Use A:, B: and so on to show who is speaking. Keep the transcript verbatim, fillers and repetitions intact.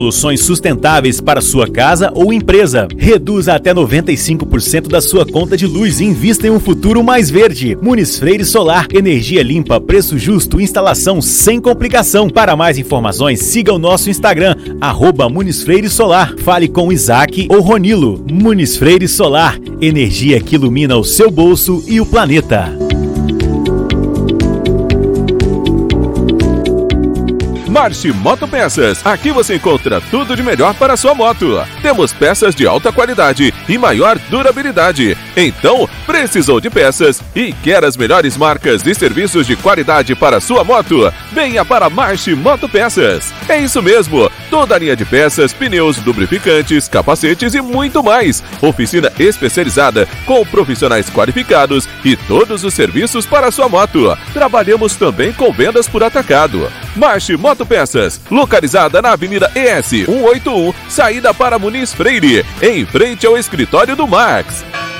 A: Soluções sustentáveis para sua casa ou empresa. Reduza até noventa e cinco por cento da sua conta de luz e invista em um futuro mais verde. Muniz Freire Solar, energia limpa, preço justo, instalação sem complicação. Para mais informações, siga o nosso Instagram, arroba Muniz Freire Solar. Fale com Isaac ou Ronilo. Muniz Freire Solar, energia que ilumina o seu bolso e o planeta.
B: Marche Motopeças. Aqui você encontra tudo de melhor para a sua moto. Temos peças de alta qualidade e maior durabilidade. Então, precisou de peças e quer as melhores marcas e serviços de qualidade para a sua moto? Venha para Marche Motopeças. É isso mesmo. Toda a linha de peças, pneus, lubrificantes, capacetes e muito mais. Oficina especializada com profissionais qualificados e todos os serviços para a sua moto. Trabalhamos também com vendas por atacado. Marche Motopeças, localizada na Avenida E S cento e oitenta e um, saída para Muniz Freire, em frente ao escritório do Max.